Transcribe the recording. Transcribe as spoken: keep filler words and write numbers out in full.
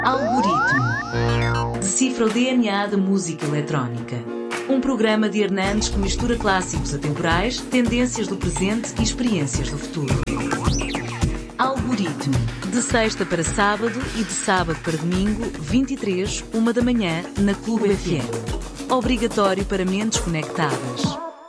Algoritmo. Decifra o D N A da música eletrónica. Um programa de Hernandes que mistura clássicos atemporais, tendências do presente e experiências do futuro. Algoritmo. De sexta para sábado e de sábado para domingo, vinte e três, uma da manhã, na Clube F M. Obrigatório para mentes conectadas.